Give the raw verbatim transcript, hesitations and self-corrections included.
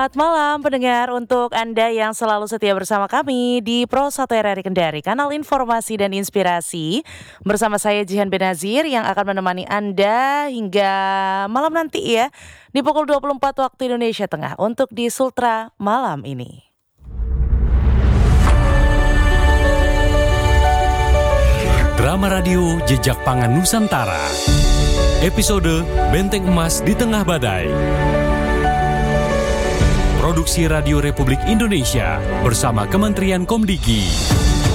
Selamat malam pendengar, untuk Anda yang selalu setia bersama kami di Pro satu R R I Kendari, kanal informasi dan inspirasi. Bersama saya Jihan Benazir yang akan menemani Anda hingga malam nanti ya, di pukul dua puluh empat waktu Indonesia Tengah untuk di Sultra malam ini. Drama radio Jejak Pangan Nusantara. Episode Benteng Emas di Tengah Badai. Produksi Radio Republik Indonesia bersama Kementerian Komdigi.